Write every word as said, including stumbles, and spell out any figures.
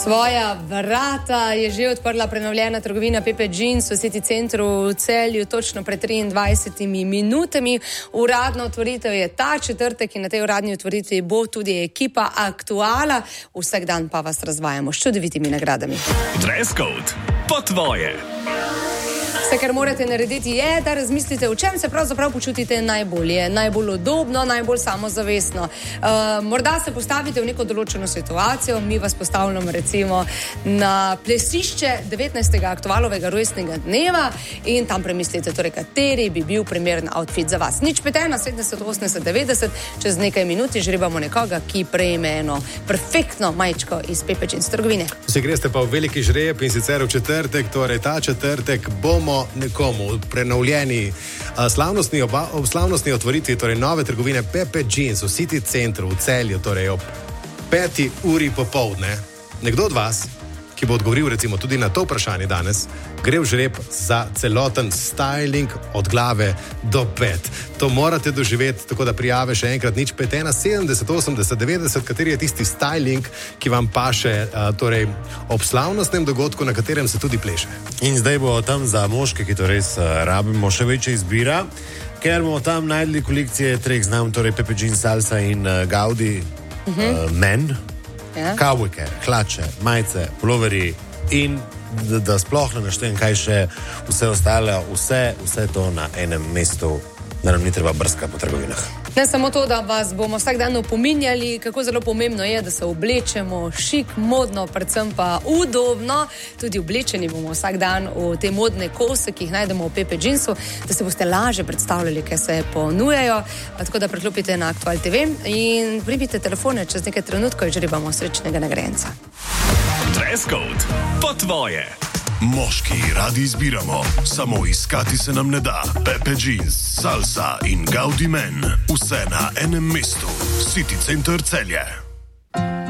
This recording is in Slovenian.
Svoja vrata je že odprla prenovljena trgovina Pepe Jeans v City centru v Celju točno pred triindvajsetimi minutami. Uradna otvoritev je ta četrtek in na tej uradni otvoritvi bo tudi ekipa Aktuala. Vsak dan pa vas razvajamo s čudovitimi nagradami. Dress code po tvoje. Vse, kar morate narediti, je, da razmislite, v čem se pravzaprav počutite najbolje, najbolj udobno, najbolj samozavestno. Uh, morda se postavite v neko določeno situacijo, mi vas postavljamo recimo na plesišče devetnajstega Aktualovega rojstnega dneva in tam premislite, torej, kateri bi bil primeren outfit za vas. Nič pet ena sedemdeset osemdeset devetdeset, čez nekaj minut žrebamo nekoga, ki prejme eno perfektno majčko iz Pepe Jeans trgovine. Se greste pa v veliki žreb in sicer v četrtek, torej ta četrtek bomo nekomu prenovljeni slavnostni, oba, slavnostni otvoritvi, torej nove trgovine Pepe Jeans v City centru v Celju, torej ob peti uri popoldne. Nekdo od vas, ki bo odgovoril recimo tudi na to vprašanje danes, gre v žreb za celoten styling od glave do pet. To morate doživeti, tako da prijave še enkrat nič pet ena sedemdeset osemdeset devetdeset, kateri je tisti styling, ki vam paše uh, torej ob slavnostnem dogodku, na katerem se tudi pleše. In zdaj bo tam za moške, ki to res uh, rabimo, še večja izbira, ker bomo tam najdli kolekcije treh znam, torej Pepe Jeans, Salsa in uh, Gaudi uh-huh. uh, Men. Ja. Kavbojke, hlače, majice, puloveri in da, da sploh ne naštejem, kaj še vse ostale, vse, vse to na enem mestu, da nam ni treba brskati po trgovinah. Ne samo to, da vas bomo vsak dan opominjali, kako zelo pomembno je, da se oblečemo šik, modno, predvsem pa udobno. Tudi oblečeni bomo vsak dan v te modne kose, ki jih najdemo v Pepe Jeansu, da se boste lažje predstavljali, kaj se ponujajo. Tako da preklopite na Aktual T V in primite telefone, čez nekaj trenutkov žrebamo srečnega nagrajenca. Dress code po tvoje. Moški radi izbiramo, samo iskati se nam ne da. Pepe Jeans, Salsa in Gaudi Men, vse na enem mestu. City Center Celje.